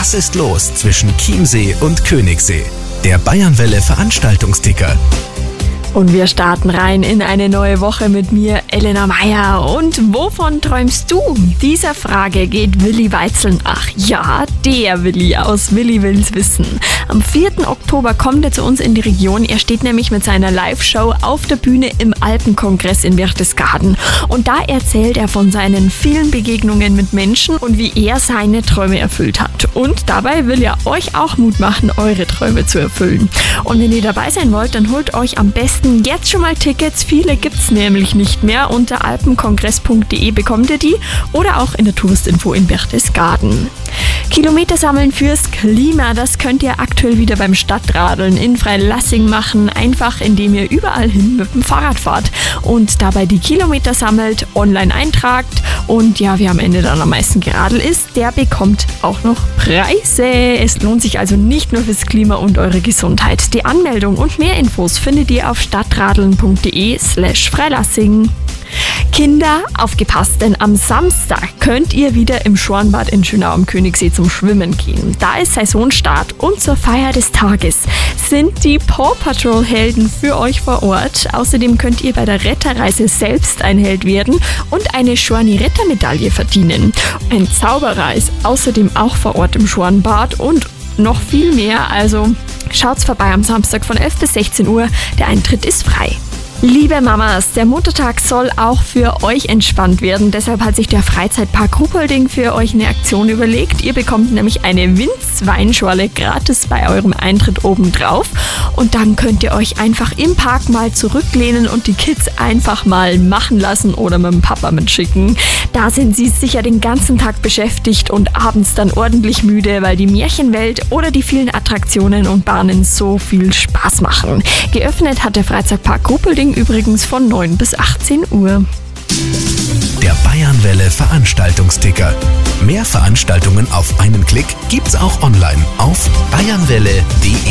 Was ist los zwischen Chiemsee und Königssee? Der Bayernwelle Veranstaltungsticker. Und wir starten rein in eine neue Woche mit mir, Elena Meyer. Und wovon träumst du? Dieser Frage geht Willi Weitzel nach. Ja, der Willi aus Willi will's wissen. Am 4. Oktober kommt er zu uns in die Region. Er steht nämlich mit seiner Live-Show auf der Bühne im Alpenkongress in Berchtesgaden. Und da erzählt er von seinen vielen Begegnungen mit Menschen und wie er seine Träume erfüllt hat. Und dabei will er euch auch Mut machen, eure Träume zu erfüllen. Und wenn ihr dabei sein wollt, dann holt euch am besten jetzt schon mal Tickets. Viele gibt's nämlich nicht mehr. Unter alpenkongress.de bekommt ihr die oder auch in der Touristinfo in Berchtesgaden. Kilometer sammeln fürs Klima, das könnt ihr aktuell wieder beim Stadtradeln in Freilassing machen, einfach indem ihr überall hin mit dem Fahrrad fahrt und dabei die Kilometer sammelt, online eintragt und ja, wer am Ende dann am meisten geradelt ist, der bekommt auch noch Preise. Es lohnt sich also nicht nur fürs Klima und eure Gesundheit. Die Anmeldung und mehr Infos findet ihr auf stadtradeln.de/Freilassing. Kinder, aufgepasst, denn am Samstag könnt ihr wieder im Schornbad in Schönau am Königssee zum Schwimmen gehen. Da ist Saisonstart und zur Feier des Tages sind die Paw Patrol Helden für euch vor Ort. Außerdem könnt ihr bei der Retterreise selbst ein Held werden und eine Schorni-Retter-Medaille verdienen. Ein Zauberer ist außerdem auch vor Ort im Schornbad und noch viel mehr, also schaut's vorbei am Samstag von 11 bis 16 Uhr. Der Eintritt ist frei. Liebe Mamas, der Muttertag soll auch für euch entspannt werden. Deshalb hat sich der Freizeitpark Ruppolding für euch eine Aktion überlegt. Ihr bekommt nämlich eine Winz-Weinschorle gratis bei eurem Eintritt obendrauf. Und dann könnt ihr euch einfach im Park mal zurücklehnen und die Kids einfach mal machen lassen oder mit dem Papa mitschicken. Da sind sie sicher den ganzen Tag beschäftigt und abends dann ordentlich müde, weil die Märchenwelt oder die vielen Attraktionen und Bahnen so viel Spaß machen. Geöffnet hat der Freizeitpark Ruppolding übrigens von 9 bis 18 Uhr. Der Bayernwelle Veranstaltungsticker. Mehr Veranstaltungen auf einen Klick gibt's auch online auf bayernwelle.de.